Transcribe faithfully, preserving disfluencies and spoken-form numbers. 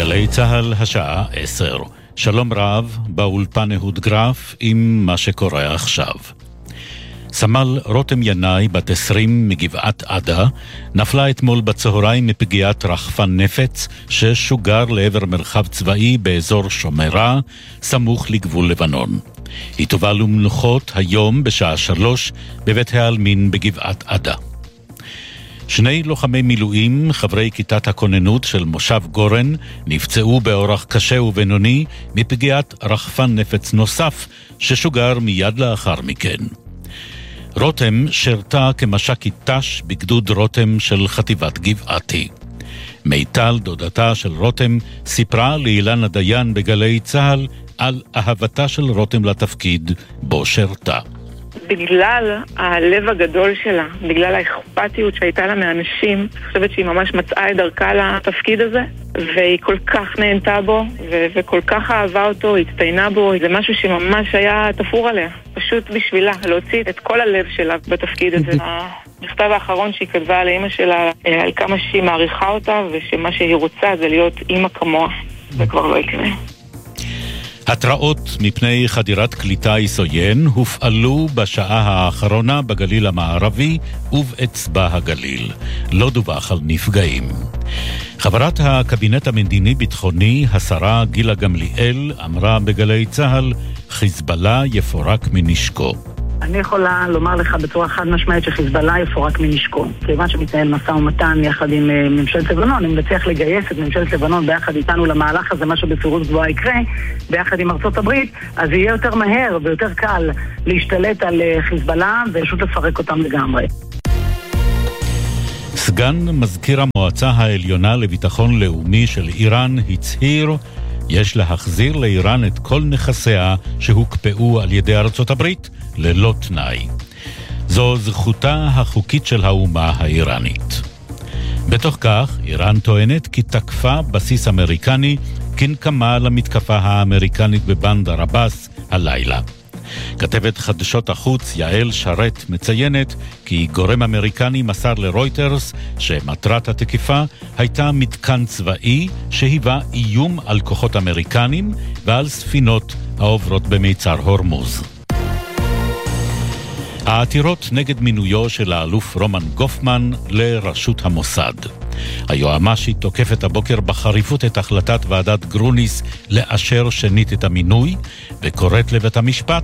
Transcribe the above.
גלי צהל השעה עשר. שלום רב, באולפן אהוד גרף עם מה שקורה עכשיו. סמל רותם ינאי בת עשרים מגבעת עדה נפלה אתמול בצהריים מפגיעת רחפן נפץ ששוגר לעבר מרחב צבאי באזור שומרה סמוך לגבול לבנון. היא תובא למנוחות היום בשעה שלוש בבית העלמין בגבעת עדה. שני לוחמי מילואים, חברי כיתת הכוננות של מושב גורן, נפצעו באורח קשה ובינוני מפגיעת רחפן נפץ נוסף ששוגר מיד לאחר מכן. רותם שרתה כמש"קית ת"ש בגדוד רותם של חטיבת גבעתי. מיטל, דודתה של רותם, סיפרה לאילנה דיין בגלי צהל על אהבתה של רותם לתפקיד בו שרתה. בגלל הלב הגדול שלה, בגלל האכפתיות שהייתה לה מאנשים, אני חושבת שהיא ממש מצאה את דרכה לתפקיד הזה, והיא כל כך נהנתה בו, ו- וכל כך אהבה אותו, הצטיינה בו, זה משהו שממש היה תפור עליה, פשוט בשבילה, להוציא את כל הלב שלה בתפקיד הזה. המכתב האחרון שהיא כתבה על אמא שלה, על כמה שהיא מעריכה אותה, ושמה שהיא רוצה זה להיות אמא כמוה, זה כבר לא יקרה. התראות מפני חדירת קליטה עוין הופעלו בשעה האחרונה בגליל המערבי ובאצבע הגליל. לא דווח על נפגעים. חברת הקבינט המדיני-ביטחוני, השרה גילה גמליאל, אמרה בגלי צהל, חיזבאללה יפורק מנשקו. אני יכולה לומר לך בצורה חד משמעית שחיזבאללה יפורק מנשקו. כיוון שמתנהל משא ומתן יחד עם ממשלת לבנון, אם נצליח לגייס את ממשלת לבנון ביחד איתנו למהלך הזה, מה שבפירוש גבוהה יקרה, ביחד עם ארצות הברית, אז יהיה יותר מהר ויותר קל להשתלט על חיזבאללה ופשוט לפרק אותם לגמרי. סגן מזכיר המועצה העליונה לביטחון לאומי של איראן הצהיר יש להחזיר לאיראן את כל נכסיה שהוקפאו על ידי ארצות הברית ללא תנאי. זו זכותה החוקית של האומה האיראנית. בתוך כך, איראן טוענת כי תקפה בסיס אמריקני כנקמה למתקפה האמריקנית בבנדר עבאס הלילה. כתבת חדשות החוץ יעל שרת מציינת כי גורם אמריקני מסר לרויטרס שמטרת התקיפה הייתה מתקן צבאי שהיווה איום על כוחות אמריקנים ועל ספינות העוברות במיצר הורמוז. העתירות נגד מינויו של האלוף רומן גופמן לראשות המוסד. היועמ"שית תוקפת הבוקר בחריפות את החלטת ועדת גרוניס לאשר שנית את המינוי וקוראת לבית המשפט